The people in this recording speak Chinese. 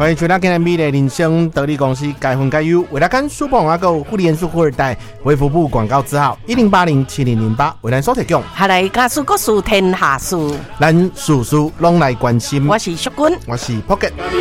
欢迎收听今天美丽人生得力公司该分该优为大家书报阿购护理元素富二代卫福部广告字号10807008为咱所提供。 下来家事各事天下事， 咱事事拢来关心。 我是淑君， 我是 Pocket。